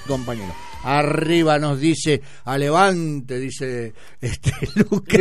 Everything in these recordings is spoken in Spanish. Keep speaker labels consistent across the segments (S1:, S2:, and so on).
S1: compañero. Arriba nos dice, Levante, dice Luca.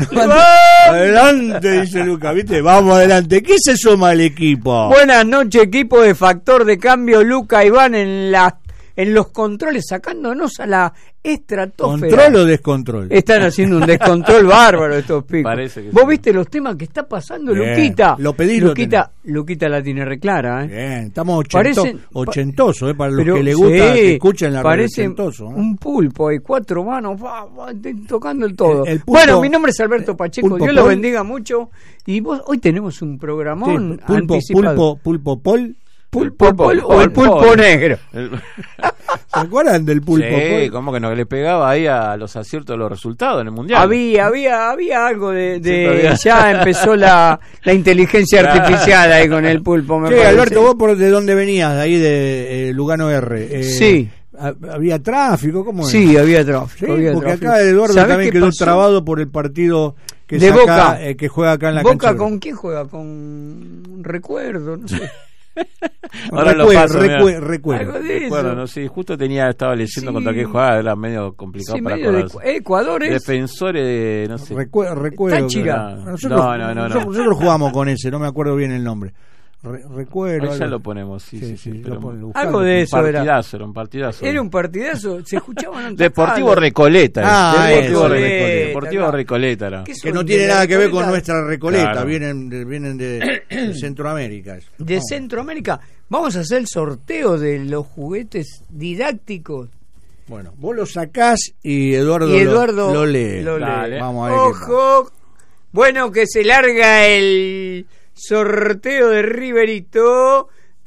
S1: Adelante, dice Luca, ¿viste? Vamos adelante. ¿Qué se suma al equipo?
S2: Buenas noches, equipo de Factor de Cambio. Luca y Iván en los controles, sacándonos a la estratosfera.
S1: ¿Control o descontrol?
S2: Están haciendo un descontrol bárbaro estos picos. ¿Vos
S3: sí.
S2: viste los temas que está pasando,
S1: Bien.
S2: Luquita?
S1: Lo pedís,
S2: Luquita la tiene reclara,
S1: Bien, estamos ochentosos, para los
S2: pero,
S1: que les gusta que escuchen la radio
S2: parece
S1: ochentoso.
S2: Un pulpo, hay 4 manos, tocando el todo.
S1: El pulpo,
S2: bueno, mi nombre es Alberto Pacheco,
S1: pulpo
S2: Dios los
S1: Paul.
S2: bendiga mucho. Y hoy tenemos un programón
S1: Sí,
S2: anticipado.
S1: Pulpo Paul.
S2: Pulpo Paul o el pulpo negro.
S1: ¿Se acuerdan del pulpo Paul?
S3: Sí, como que no le pegaba ahí a los aciertos de los resultados en el mundial.
S2: Había algo de
S3: Sí,
S2: ya empezó la inteligencia artificial ahí con el pulpo.
S1: Sí, Alberto, vos de dónde venías, de ahí de Lugano R.
S2: Sí.
S1: ¿Había tráfico? ¿Cómo es?
S2: Sí, había tráfico.
S1: Sí,
S2: había
S1: porque
S2: tráfico.
S1: acá Eduardo también quedó
S2: pasó?
S1: trabado por el partido que
S2: de
S1: saca,
S2: Boca.
S1: Que juega acá en la
S2: ¿Boca
S1: cancha.
S2: con quién juega? Con Recuerdo, no sé.
S3: Ahora lo paso,
S1: recuerdo.
S2: Algo de eso.
S3: Recuerdo, no sé, justo estaba leyendo
S2: Sí.
S3: contra qué jugaba, era medio complicado
S2: Sí,
S3: para
S2: medio de
S3: acordarse.
S2: Ecuador es.
S3: Defensores, no sé.
S1: Recuerdo.
S2: Táchira.
S1: Nosotros jugamos con ese, no me acuerdo bien el nombre. Recuerdo.
S3: Ahí ya lo ponemos, sí. Pero
S2: Algo de eso era.
S3: Era un partidazo.
S2: Era un partidazo, se escuchaban antes.
S3: Deportivo Recoleta.
S1: Deportivo
S3: Deportivo Recoleta era.
S1: Que no tiene nada que ver con nuestra Recoleta,
S3: Claro.
S1: vienen de Centroamérica.
S2: De Centroamérica. Vamos a hacer el sorteo de los juguetes didácticos.
S1: Bueno, vos lo sacás y Eduardo lo lee.
S3: Dale.
S1: Vamos a ver.
S2: Ojo. Bueno, que se larga el sorteo de Riverito.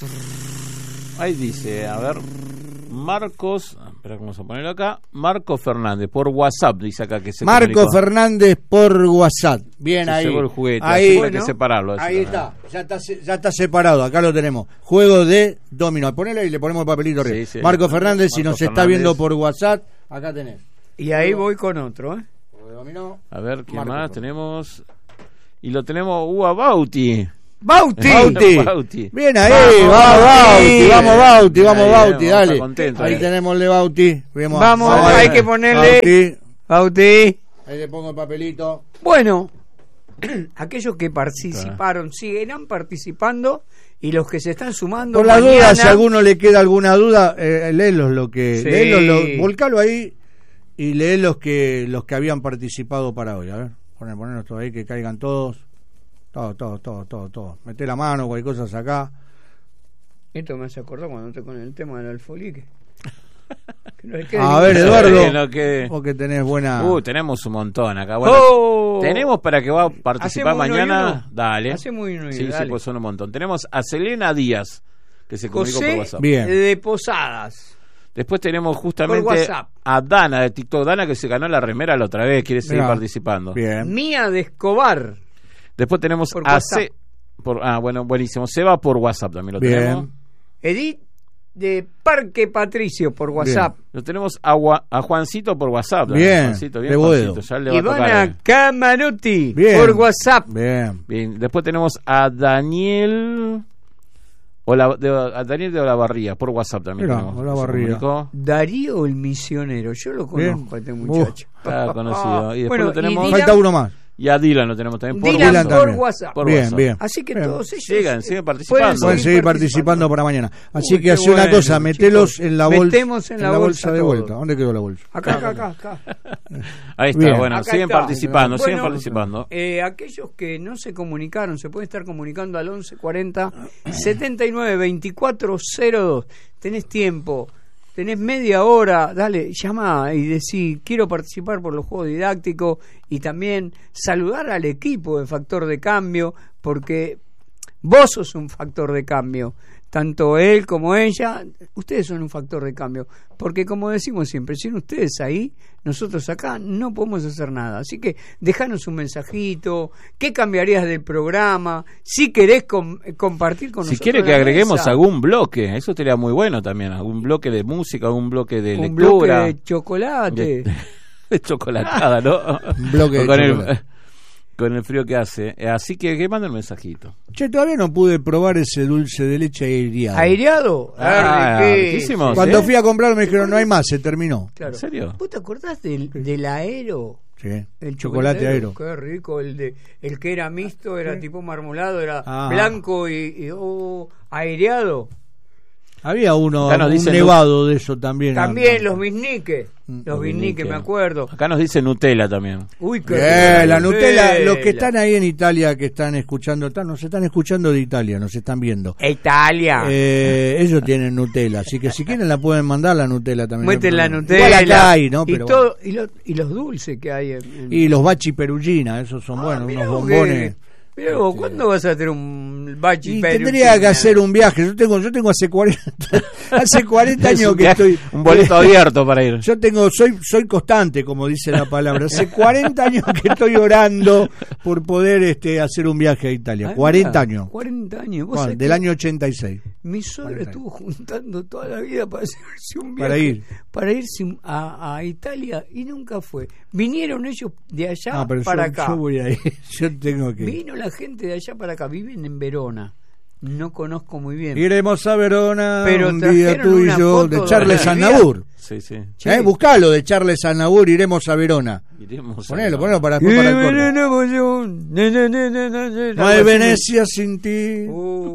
S3: Ahí dice, a ver, Marcos, espera, vamos a ponerlo acá, Marco Fernández, por WhatsApp, dice acá que se
S1: Marco
S3: comunicó.
S1: Fernández por WhatsApp. Bien,
S3: Se
S1: ahí.
S3: llevó el juguete,
S1: Ahí,
S3: hay que separarlo.
S1: ahí está. Ya está separado, acá lo tenemos. Juego de dominó. Ponelo y le ponemos el papelito arriba.
S3: Sí.
S1: Marco Fernández, si
S3: Marco
S1: nos está
S3: Fernández.
S1: viendo por WhatsApp, acá tenés.
S2: Y ahí voy con otro, ¿eh?
S1: Juego de dominó.
S3: A ver, ¿qué
S1: Marco
S3: más
S1: Fernández.
S3: tenemos? Y lo tenemos, Bauti.
S2: Bauti.
S1: Bien ahí,
S2: Bauti.
S1: vamos Bauti,
S3: Ahí,
S1: dale.
S3: está contento,
S1: Ahí tenemos el Bauti.
S2: Vamos, hay que ponerle Bauti.
S1: Ahí le pongo el papelito.
S2: Bueno, aquellos que participaron seguirán participando y los que se están sumando
S1: Por la
S2: mañana,
S1: duda, si a alguno le queda alguna duda, léelos
S2: Sí.
S1: volcalo ahí y lee los que habían participado para hoy. A ver, ponernos todo ahí, que caigan todos. Todo. Meté la mano, cualquier cosa acá.
S2: Esto me hace acordar cuando estoy con el tema del alfolique.
S1: A ver, Eduardo,
S3: No quede.
S1: vos que tenés buena...
S3: Tenemos un montón acá. Bueno, tenemos para que va a participar
S2: ¿Hacemos uno y
S3: mañana.
S2: uno?
S3: Dale.
S2: Hacemos uno y uno,
S3: Sí,
S2: dale.
S3: pues son un montón. Tenemos a Selena Díaz, que se comunicó por
S2: José
S3: WhatsApp.
S1: Bien.
S2: de Posadas.
S3: Después tenemos
S2: Por
S3: justamente
S2: WhatsApp.
S3: a Dana de TikTok. Dana que se ganó la remera la otra vez, quiere seguir
S1: Mirá.
S3: participando.
S1: Bien.
S2: Mía de Escobar.
S3: Después tenemos
S2: Por
S3: a
S2: WhatsApp.
S3: bueno, buenísimo. Seba por WhatsApp también lo tenemos.
S1: Bien.
S2: Edith de Parque Patricio por WhatsApp.
S3: Lo tenemos a Juancito por WhatsApp. también.
S1: Bien,
S3: Juancito,
S1: de Boedo.
S3: Juancito, ya le va a tocar.
S2: Ivana Camarotti
S1: Bien.
S2: por WhatsApp.
S1: Bien.
S3: Bien, después tenemos a Daniel a Daniel de Olavarría por WhatsApp también.
S1: Mirá,
S3: tenemos.
S1: Olavarría.
S3: Se comunicó.
S2: Darío el misionero. Yo lo conozco a este muchacho.
S3: Está conocido. Y después
S2: Bueno,
S3: lo tenemos.
S2: y Dylan-
S1: Falta uno más.
S3: Y a Dylan lo tenemos también por
S2: Dylan
S3: WhatsApp.
S2: por
S1: también.
S2: WhatsApp.
S3: Por
S1: Bien,
S3: WhatsApp.
S1: bien.
S2: Así que
S1: Bien.
S2: todos ellos
S3: Siguen participando.
S1: Pueden seguir participando para mañana. Así
S2: Uy,
S1: que
S2: qué
S1: hace una
S2: bueno,
S1: cosa, metelos
S2: chicos.
S1: en la bolsa.
S2: Metemos en la bolsa
S1: de
S2: todo.
S1: vuelta. ¿Dónde quedó la bolsa?
S2: Acá.
S3: Ahí está,
S1: Bien.
S3: bueno,
S2: Acá
S3: siguen
S2: está.
S3: participando, siguen
S2: Bueno,
S3: participando.
S2: Aquellos que no se comunicaron, se pueden estar comunicando al 1140 79 24 02. Tenés tiempo, tenés media hora, dale, llama y decí, quiero participar por los juegos didácticos, y también saludar al equipo de Factor de Cambio, porque vos sos un factor de cambio. Tanto él como ella, ustedes son un factor de cambio, porque como decimos siempre, sin ustedes ahí, nosotros acá no podemos hacer nada. Así que dejanos un mensajito, qué cambiarías del programa, si querés compartir con nosotros.
S3: Si quiere
S2: la
S3: que agreguemos
S2: mesa.
S3: algún bloque, eso sería muy bueno también, algún bloque de música, algún bloque de
S2: Un
S3: lectura,
S2: bloque de chocolate.
S3: de chocolatada, ¿no?
S1: Un bloque de
S3: Con
S1: chocolate.
S3: con el frío que hace. Así que manda el mensajito.
S1: Che, todavía no pude probar ese dulce de leche aireado.
S2: ¿Aireado?
S3: Riquísimo.
S1: Cuando
S3: ¿sí?
S1: fui a comprarlo me dijeron, no hay más, se terminó.
S2: Claro.
S3: ¿En serio?
S2: ¿Vos te acordás del Aero?
S1: Sí,
S2: El
S1: chocolate Aero.
S2: Qué rico, el que era mixto, era tipo marmolado, era
S1: Ah.
S2: blanco y aireado.
S1: Había uno,
S3: Acá nos
S1: un
S3: dicen
S1: nevado de eso también.
S2: También los bisniques, los bisniques,
S3: bisniques.
S2: me acuerdo.
S3: Acá nos dice Nutella también.
S2: Uy, qué
S1: Bien, la
S2: rico,
S1: Nutella, los que están ahí en Italia, que están escuchando, nos están escuchando de Italia, nos están viendo.
S2: Italia.
S1: Ellos tienen Nutella, así que si quieren la pueden mandar la Nutella también.
S2: Muestren la
S1: Igual
S2: Nutella.
S1: acá hay, ¿no?
S2: Y,
S1: Pero
S2: todo, y los dulces que hay.
S1: y los bachi perugina, esos son buenos,
S2: mirá
S1: unos
S2: vos
S1: bombones.
S2: Mirá vos, ¿cuándo vas a tener un bachi
S1: Y
S2: perugina?
S1: tendría que hacer un viaje. Yo tengo hace 40
S3: Es
S1: años
S3: un
S1: que
S3: viaje,
S1: estoy.
S3: un boleto abierto para ir.
S1: Yo soy constante, como dice la palabra. Hace 40 años que estoy orando por poder hacer un viaje a Italia.
S2: Ah,
S1: 40 años.
S2: 40 años. ¿Vos
S1: Bueno,
S2: sabés
S1: del
S2: que
S1: año 86.
S2: mi suegro
S1: 40
S2: estuvo juntando toda la vida para hacerse un viaje.
S1: Para ir.
S2: Para irse a Italia y nunca fue. Vinieron ellos de allá
S1: No, pero
S2: para
S1: yo,
S2: acá.
S1: yo voy a ir. Yo tengo que.
S2: Vino la gente de allá para acá. Viven en Verona. No conozco muy bien.
S1: Iremos a Verona
S2: Pero
S1: un día
S2: trajeron
S1: tú y
S2: una
S1: yo,
S2: foto
S1: de
S2: de
S1: Charles
S2: la
S1: Aznavour.
S3: Sí, sí.
S2: Che.
S1: Buscalo, de Charles Aznavour, Iremos a Verona.
S3: Iremos a
S1: Ponelo
S3: Verona.
S1: para después para el corte. No hay Venecia sin ti.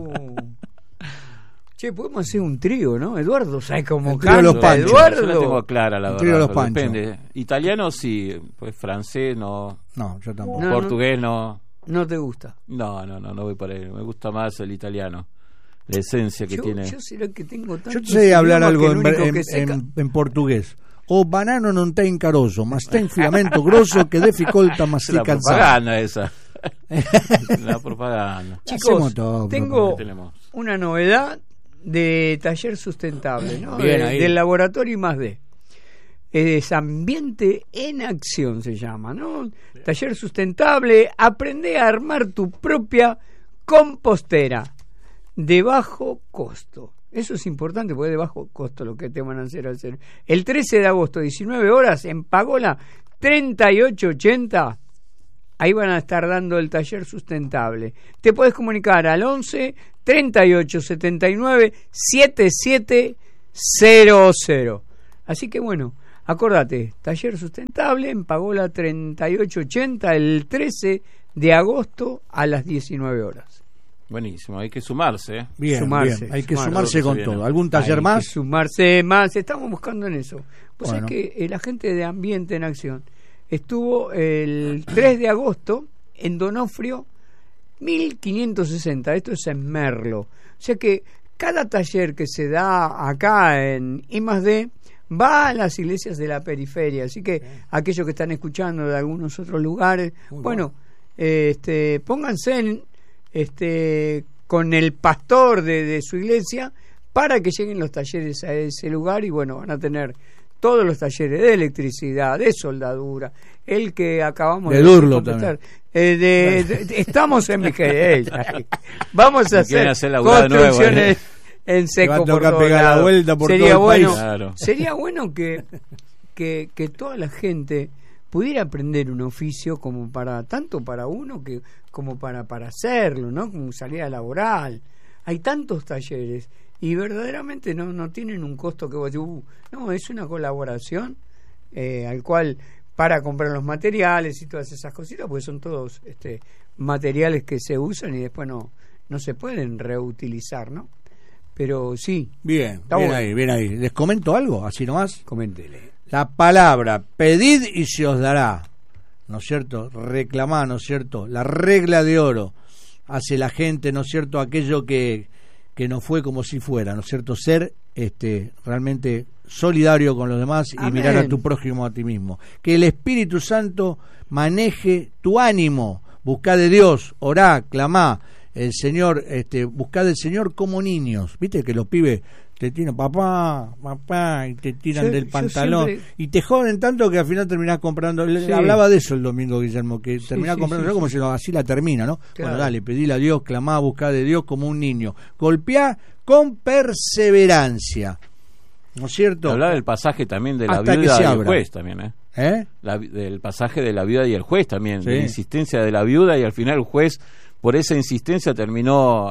S2: Che, podemos hacer un trío, ¿no? Eduardo, ¿sabes cómo
S1: El trío de
S2: canta?
S1: los Panchos.
S2: Eduardo.
S3: Yo la tengo clara, la
S1: El
S3: verdad.
S1: trío de los
S3: pero
S1: Panchos.
S3: depende. Italiano sí, pues francés no.
S1: No, yo tampoco.
S2: No,
S3: Portugués no.
S2: No te gusta.
S3: No voy para él. Me gusta más el italiano. La esencia que tiene.
S2: Yo será que tengo
S1: Yo
S2: tantos
S1: sé hablar
S2: idiomas
S1: algo
S2: que el único que sé
S1: en portugués. O banano non ten carozo, mas ten filamento grosso que dificulta
S3: Es la
S1: masticar.
S3: propaganda esa. La propaganda.
S2: Chicos,
S1: Hacemos todo,
S2: tengo
S3: ¿Qué tenemos?
S2: una novedad de taller sustentable, ¿no?
S1: Bien ahí.
S2: Del laboratorio I+D. Es Ambiente en Acción se llama, ¿no? Taller sustentable, aprende a armar tu propia compostera de bajo costo. Eso es importante porque es de bajo costo lo que te van a hacer. El 13 de agosto, 19 horas, en Pagola 3880. Ahí van a estar dando el taller sustentable. Te puedes comunicar al 11 38 79 7700. Así que bueno, acordate, taller sustentable en Pagola 3880 el 13 de agosto a las 19 horas.
S3: Buenísimo, hay que sumarse.
S1: Bien,
S2: Sumarse,
S1: bien. Hay que
S2: sumarse.
S1: sumarse con
S3: Bien.
S1: todo. ¿Algún taller
S2: Hay
S1: más?
S2: que sumarse más, estamos buscando en eso. Pues
S1: Bueno.
S2: es que la gente de Ambiente en Acción estuvo el 3 de agosto en Donofrio 1560, esto es en Merlo. O sea que cada taller que se da acá en I+D va a las iglesias de la periferia, así que aquellos que están escuchando de algunos otros lugares,
S1: Muy
S2: bueno, pónganse con el pastor de su iglesia para que lleguen los talleres a ese lugar y bueno, van a tener todos los talleres de electricidad, de soldadura, el que acabamos
S1: De Durlo
S2: completar. Estamos en Miguel. Vamos a
S3: Me quieren
S2: hacer
S3: hacer laburar de nuevo,
S2: construcciones en
S1: Te va a
S2: seco por
S1: tocar
S2: todos
S1: pegar la
S2: lados.
S1: vuelta por
S2: Sería
S1: todo el
S2: bueno,
S1: país.
S3: Claro.
S2: sería bueno que toda la gente pudiera aprender un oficio como para tanto para uno que como para hacerlo, ¿no? Como salida laboral. Hay tantos talleres y verdaderamente no tienen un costo que vos decís, no, es una colaboración al cual para comprar los materiales y todas esas cositas, porque son todos materiales que se usan y después no se pueden reutilizar, ¿no? Pero sí,
S1: Bien,
S2: Está
S1: bien
S2: bueno.
S1: ahí, bien ahí. ¿Les comento algo? Así nomás.
S2: coméntele.
S1: La palabra, pedid y se os dará, ¿no es cierto? Reclamá, ¿no es cierto? La regla de oro hace la gente, ¿no es cierto? Aquello que no fue como si fuera, ¿no es cierto? Ser realmente solidario con los demás y
S2: Amén.
S1: mirar a tu prójimo a ti mismo. Que el Espíritu Santo maneje tu ánimo. Buscá de Dios, orá, clamá. El Señor, buscá del Señor como niños. ¿Viste que los pibes te tiran papá, y te tiran
S2: Yo-
S1: del
S2: yo
S1: pantalón
S2: siempre-
S1: y te joden tanto que al final terminás comprando.
S2: Sí.
S1: Hablaba de eso el domingo, Guillermo, que terminás
S2: sí,
S1: comprando
S2: sí,
S1: como
S2: sí.
S1: si así la termina, ¿no?
S2: Claro.
S1: Bueno, dale, pedile a Dios, clamá, buscá de Dios como un niño. Golpeá con perseverancia. ¿No es cierto?
S3: Hablaba del pasaje también de la
S1: Hasta que
S3: viuda
S1: se
S3: del
S1: abra.
S3: juez también, del pasaje de la viuda y el juez también,
S1: Sí.
S3: de la insistencia de la viuda, y al final el juez, por esa insistencia, terminó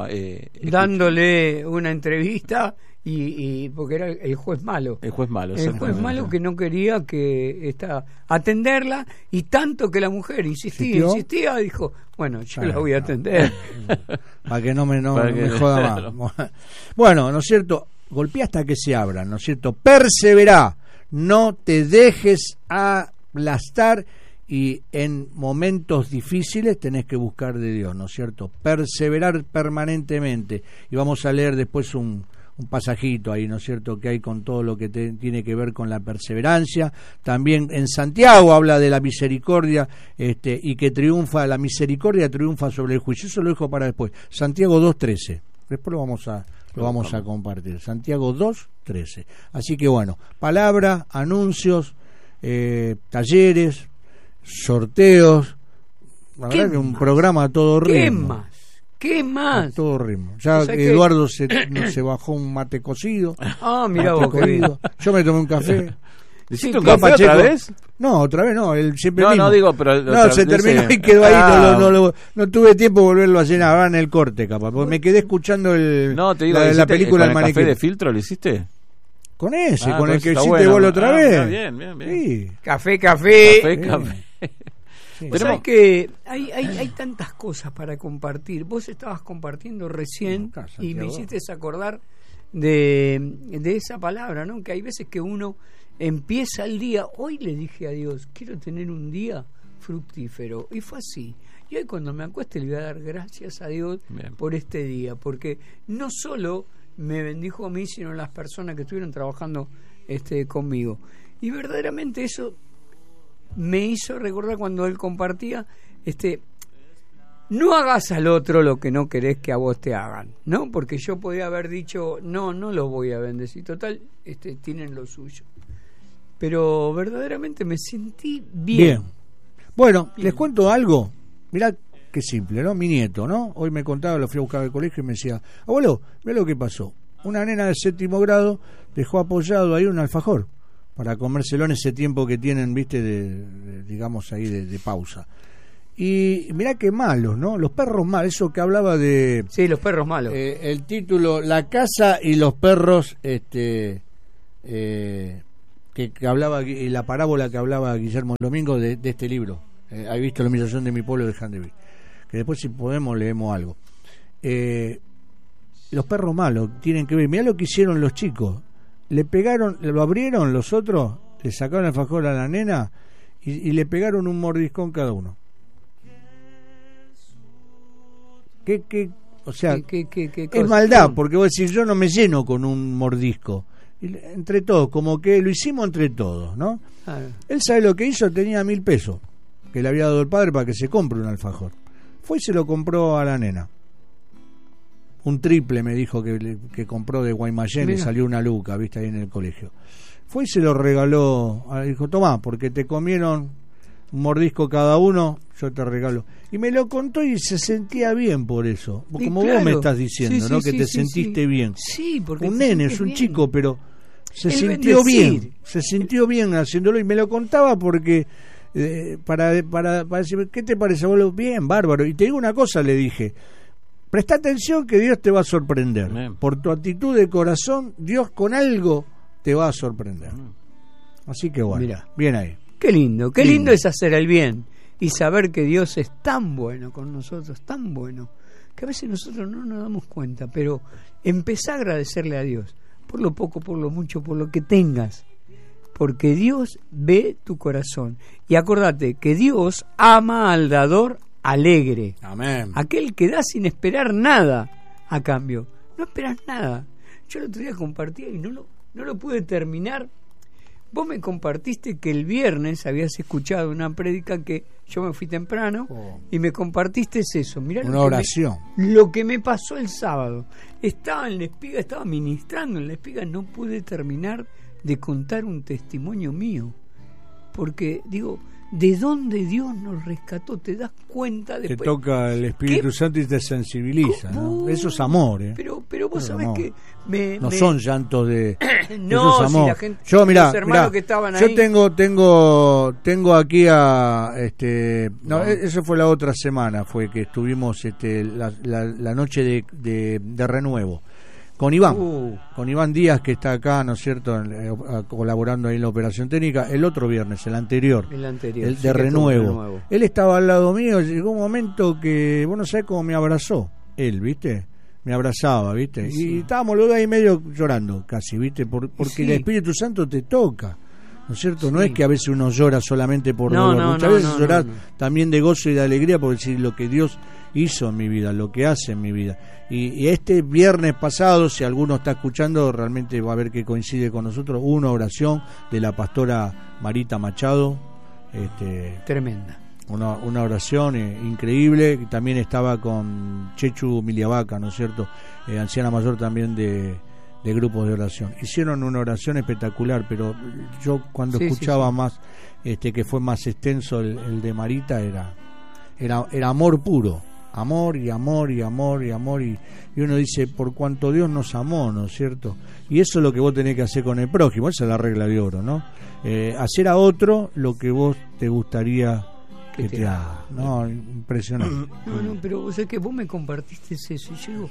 S2: dándole una entrevista y porque era el juez malo.
S3: El juez malo.
S2: El juez
S3: exactamente.
S2: malo que no quería que atenderla, y tanto que la mujer
S1: ¿Insistió?
S2: insistía, dijo, bueno, yo la
S1: Claro,
S2: voy a atender.
S1: Para que no me
S3: Para que-
S1: joda más. Bueno, ¿no es cierto? Golpea hasta que se abran, ¿no es cierto? Persevera, no te dejes aplastar, y en momentos difíciles tenés que buscar de Dios, ¿no es cierto? Perseverar permanentemente. Y vamos a leer después un pasajito ahí, ¿no es cierto?, que hay con todo lo que tiene que ver con la perseverancia. También en Santiago habla de la misericordia, y que la misericordia triunfa sobre el juicio. Eso lo dejo para después. Santiago 2:13. Después lo vamos a compartir. Santiago 2:13. Así que bueno, palabra, anuncios, talleres, sorteos. La verdad que un programa a todo ritmo.
S2: ¿Qué
S1: A
S2: más?
S1: todo ritmo. Ya
S2: O sea que-
S1: Eduardo se bajó un mate cocido.
S2: Ah, mira
S1: mate
S2: vos, qué bien.
S1: cocido. Yo me tomé un café.
S3: ¿Le hiciste
S2: Sí,
S3: un
S1: Papá
S3: café otra
S1: Checo.
S3: vez?
S1: No, otra vez no, él siempre
S3: No,
S1: mismo.
S3: no digo, pero
S1: No, se terminó y quedó ahí, no tuve tiempo de volverlo a llenar, ahora en el corte capaz, porque me quedé escuchando
S3: No, te digo,
S1: la
S3: ¿hiciste
S1: película
S3: con
S1: El
S3: el café
S1: Maniquí.
S3: de filtro lo hiciste?
S1: Con ese,
S3: Ah,
S1: con el
S3: entonces
S1: que
S3: está
S1: hiciste
S3: bueno.
S1: vos la otra
S3: Ah,
S1: vez.
S3: está bien, bien, bien.
S1: Sí.
S2: Café.
S3: Café.
S1: Sí.
S2: Vos sabés que hay tantas cosas para compartir. Vos estabas compartiendo recién
S1: Acá,
S2: y me
S1: Santiago.
S2: hiciste acordar de esa palabra, ¿no? Que hay veces que uno empieza el día. Hoy le dije a Dios, quiero tener un día fructífero. Y fue así. Y hoy cuando me acueste le voy a dar gracias a Dios
S3: Bien.
S2: por este día. Porque no solo me bendijo a mí, sino a las personas que estuvieron trabajando conmigo. Y verdaderamente eso me hizo recordar cuando él compartía, no hagas al otro lo que no querés que a vos te hagan, ¿no? Porque yo podía haber dicho, no los voy a bendecir, total, tienen lo suyo. Pero verdaderamente me sentí bien.
S1: Bueno,
S2: Bien.
S1: les cuento algo. Mirá qué simple, ¿no? Mi nieto, ¿no? Hoy me contaba, lo fui a buscar al colegio y me decía, abuelo, mirá lo que pasó. Una nena de 7º grado dejó apoyado ahí un alfajor para comérselo en ese tiempo que tienen, viste, digamos ahí de pausa. Y mirá qué malos, ¿no? Los perros malos, eso que hablaba de...
S2: Sí, los perros malos.
S1: el título, La casa y los perros, que hablaba, y la parábola que hablaba Guillermo Domingo de este libro. ¿Has visto La humillación de mi pueblo de Handeville? Que después, si podemos, leemos algo. Los perros malos tienen que ver. Mirá lo que hicieron los chicos. Le pegaron, lo abrieron los otros, le sacaron el alfajor a la nena y le pegaron un mordiscón cada uno. O sea,
S2: ¿Qué
S1: es
S2: cosa?
S1: maldad, porque vos decís, yo no me lleno con un mordisco. Y entre todos, como que lo hicimos entre todos, ¿no?
S2: Claro.
S1: Él sabe lo que hizo, tenía 1.000 pesos que le había dado el padre para que se compre un alfajor. Fue y se lo compró a la nena. Un triple me dijo que compró de Guaymallén y
S2: Mira.
S1: salió una luca, viste, ahí en el colegio. Fue y se lo regaló, dijo, tomá, porque te comieron un mordisco cada uno, yo te regalo. Y me lo contó y se sentía bien por eso.
S2: Y
S1: Como
S2: claro.
S1: vos me estás diciendo,
S2: Sí,
S1: ¿no?
S2: sí,
S1: Que te
S2: sí,
S1: sentiste
S2: sí.
S1: bien.
S2: Sí, porque
S1: Un
S2: te
S1: nene,
S2: sientes
S1: es un
S2: bien.
S1: chico, pero se
S2: El
S1: sintió
S2: bendecir.
S1: bien. Se sintió bien haciéndolo y me lo contaba porque para decir, ¿qué te parece, abuelo? Bien, bárbaro. Y te digo una cosa, le dije, presta atención que Dios te va a sorprender.
S3: Bien.
S1: Por tu actitud de corazón, Dios con algo te va a sorprender. Así que bueno,
S2: Mirá.
S1: bien ahí.
S2: Qué lindo
S1: Lindo.
S2: es hacer el bien y saber que Dios es tan bueno con nosotros, tan bueno, que a veces nosotros no nos damos cuenta, pero empezá a agradecerle a Dios por lo poco, por lo mucho, por lo que tengas, porque Dios ve tu corazón. Y acordate que Dios ama al dador alegre,
S1: Amén.
S2: aquel que da sin esperar nada a cambio. No esperas nada. Yo el otro día compartía y no lo pude terminar. Vos me compartiste que el viernes habías escuchado una prédica que yo me fui temprano y me compartiste eso. Mirá
S1: Una oración.
S2: Lo que me pasó el sábado. Estaba en la espiga, estaba ministrando en la espiga, no pude terminar de contar un testimonio mío. Porque, digo, de dónde Dios nos rescató, te das cuenta después.
S1: Te toca el Espíritu Santo y te sensibiliza, ¿no? Eso es amor, ¿eh?
S2: Pero vos sabés que
S1: no son llantos de
S2: no,
S1: eso es amor.
S2: Si la gente,
S1: yo mirá,
S2: que estaban
S1: yo
S2: ahí.
S1: tengo aquí a eso fue la otra semana, fue que estuvimos la noche de renuevo con Iván Díaz, que está acá, ¿no es cierto?, colaborando ahí en la operación técnica. El otro viernes, el anterior, el de renuevo. Él estaba al lado mío, llegó un momento que vos no sabés cómo me abrazó él, ¿viste? Me abrazaba, ¿viste? Sí. Y estábamos los dos ahí medio llorando casi, ¿viste? Porque el Espíritu Santo te toca, ¿no es cierto? Sí. No es que a veces uno llora solamente por dolor, muchas veces llorás también de gozo y de alegría por decir lo que Dios hizo en mi vida, lo que hace en mi vida. Y este viernes pasado, si alguno está escuchando, realmente va a ver que coincide con nosotros, una oración de la pastora Marita Machado.
S2: Tremenda.
S1: Una oración increíble. También estaba con Chechu Miliavaca, ¿no es cierto?, anciana mayor también de grupos de oración. Hicieron una oración espectacular, pero yo cuando escuchaba más, que fue más extenso el de Marita, era amor puro. Amor y amor y amor y amor, y uno dice, por cuanto Dios nos amó, ¿no es cierto? Y eso es lo que vos tenés que hacer con el prójimo, esa es la regla de oro, ¿no? Hacer a otro lo que vos te gustaría que te haga, ¿no? Impresionante.
S2: No, pero o sea, que vos me compartiste eso, y yo digo,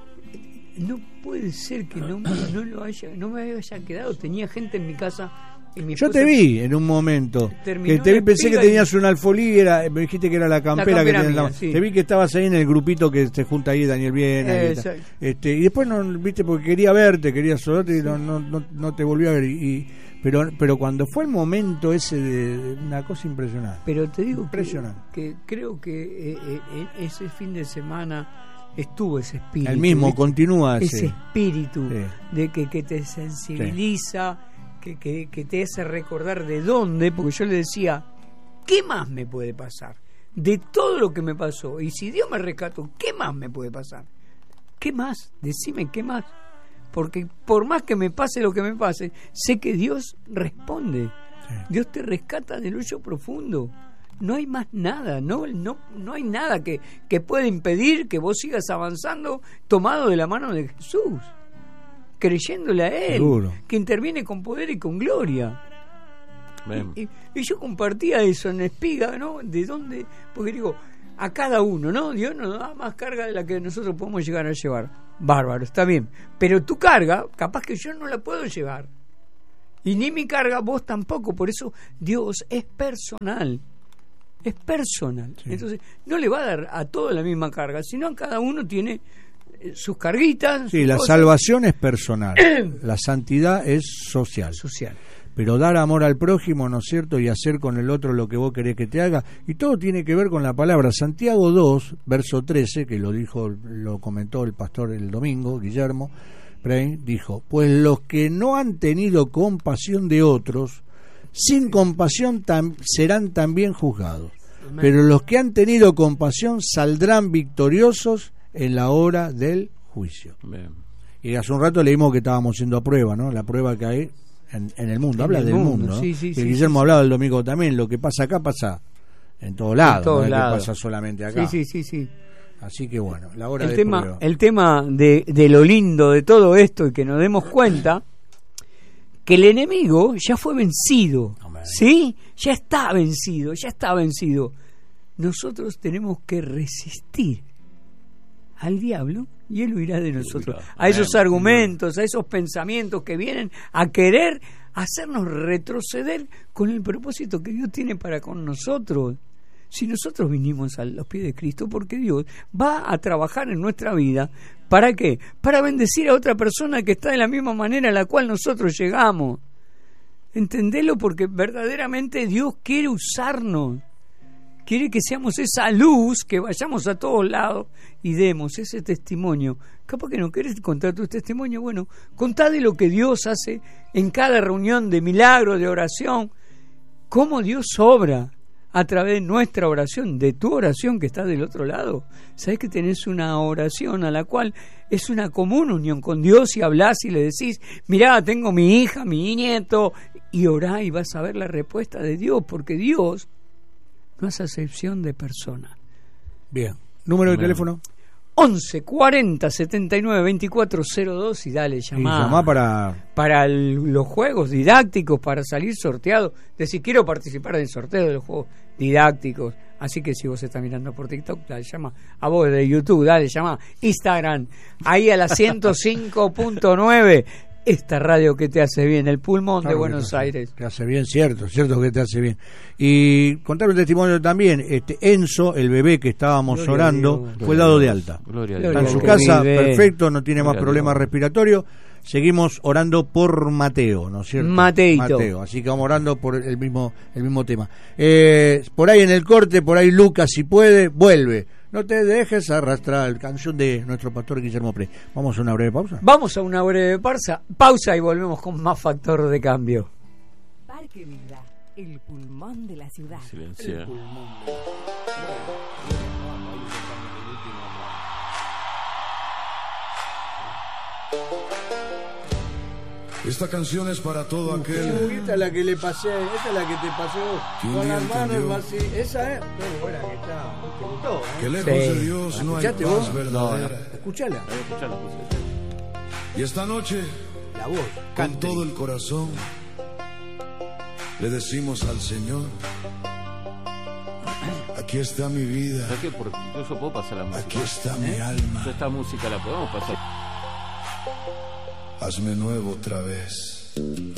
S2: no puede ser que no me haya quedado, tenía gente en mi casa.
S1: Yo te vi en un momento que te vi, pensé que tenías una alfolí, me dijiste que era la campera que tenías, sí. Te vi que estabas ahí en el grupito que se junta ahí, Daniel Viena, y después no viste, porque quería verte, quería saludarte y no te volví a ver, pero cuando fue el momento ese de una cosa impresionante.
S2: Pero te digo que creo que ese fin de semana estuvo ese espíritu,
S1: el mismo, ¿viste? Continúa
S2: ese espíritu de que te sensibiliza, que te hace recordar de dónde, porque yo le decía, ¿qué más me puede pasar? De todo lo que me pasó, y si Dios me rescató, ¿qué más me puede pasar? ¿Qué más? Decime, ¿qué más? Porque por más que me pase lo que me pase, sé que Dios responde. Sí. Dios te rescata del hoyo profundo. No hay más nada, no hay nada que pueda impedir que vos sigas avanzando tomado de la mano de Jesús, creyéndole a Él, seguro, que interviene con poder y con gloria. Y yo compartía eso en Espiga, ¿no? ¿De dónde? Porque digo, a cada uno, ¿no? Dios nos da más carga de la que nosotros podemos llegar a llevar. Bárbaro, está bien. Pero tu carga, capaz que yo no la puedo llevar. Y ni mi carga, vos tampoco. Por eso Dios es personal. Es personal. Sí. Entonces, no le va a dar a todos la misma carga, sino cada uno tiene sus carguitas.
S1: Sí, la cosas. Salvación es personal. La santidad es social. Pero dar amor al prójimo, ¿no es cierto? Y hacer con el otro lo que vos querés que te haga. Y todo tiene que ver con la palabra. Santiago 2, verso 13, que lo comentó el pastor el domingo, Guillermo Prein, dijo: pues los que no han tenido compasión de otros, sin compasión serán también juzgados. Amén. Pero los que han tenido compasión saldrán victoriosos en la hora del juicio. Bien. Y hace un rato leímos que estábamos siendo a prueba, ¿no? La prueba que hay en el mundo. Habla del mundo, ¿no? Sí, Guillermo hablaba el domingo también. Lo que pasa acá pasa en todos lados, no es que pasa solamente acá.
S2: Sí.
S1: Así que bueno, la hora de prueba.
S2: El tema de lo lindo de todo esto, y que nos demos cuenta que el enemigo ya fue vencido. Amén. ¿Sí? Ya está vencido. Nosotros tenemos que resistir al diablo y él huirá de nosotros. A esos argumentos, a esos pensamientos que vienen a querer hacernos retroceder con el propósito que Dios tiene para con nosotros. Si nosotros vinimos a los pies de Cristo, porque Dios va a trabajar en nuestra vida, ¿para qué? Para bendecir a otra persona que está de la misma manera a la cual nosotros llegamos. Entendelo, porque verdaderamente Dios quiere usarnos. Quiere que seamos esa luz, que vayamos a todos lados y demos ese testimonio. Capaz que no querés contar tu testimonio, bueno, contá de lo que Dios hace en cada reunión de milagro, de oración, cómo Dios obra a través de nuestra oración, de tu oración que está del otro lado. Sabés que tenés una oración a la cual es una común unión con Dios, y hablás y le decís: mirá, tengo mi hija, mi nieto, y orá y vas a ver la respuesta de Dios, porque Dios no hace acepción de persona.
S1: Bien. ¿Número de
S3: Bien.
S1: teléfono?
S2: 11 40 79 24 02 y dale,
S1: Y
S2: llamá.
S1: llamá para...
S2: Los juegos didácticos, para salir sorteado. Decir, quiero participar del sorteo de los juegos didácticos. Así que si vos estás mirando por TikTok, dale, llama. A vos de YouTube, dale, llama. Instagram, ahí a la 105.9. Esta radio que te hace bien, el pulmón de
S1: Claro que
S2: Buenos Aires.
S1: Te hace bien, cierto que te hace bien. Y contar un testimonio también, Enzo, el bebé que estábamos
S2: Gloria a
S1: orando,
S2: Dios.
S1: fue dado de alta.
S3: Gloria a
S2: Gloria
S1: Está
S3: Dios.
S1: en su
S2: que
S1: casa,
S2: vive.
S1: perfecto, no tiene más
S3: Gloria a
S1: problemas
S3: Dios.
S1: respiratorios. Seguimos orando por Mateo, ¿no es cierto?
S2: Mateito.
S1: Mateo, así que vamos orando por el mismo tema. Por ahí en el corte, por ahí Lucas, si puede, vuelve. No te dejes arrastrar, canción de nuestro pastor Guillermo Pre. Vamos a una breve pausa.
S2: Vamos a una breve pausa y volvemos con más factor de cambio.
S4: Parque Vida, el pulmón de la ciudad.
S3: Silencia.
S5: Esta canción es para todo aquel
S1: Esta es la que le pasé, esta es la que te pasé vos.
S5: Que un
S1: Con
S5: día
S1: las manos
S5: entendió.
S1: así. Esa es. Qué buena que está. ¿Te gustó?
S5: que lejos
S2: Sí.
S5: de Dios no hay
S1: ¿Escuchaste
S5: paz
S1: vos?
S5: verdadera.
S1: Escuchala.
S3: Escuchá la puse.
S5: Y esta noche,
S1: La voz.
S5: con
S1: Cante.
S5: todo el corazón, le decimos al Señor: aquí está mi vida,
S3: ¿Sabes qué? Porque incluso puedo pasar la música.
S5: aquí está mi alma,
S3: Yo esta música la podemos pasar.
S5: hazme nuevo otra vez.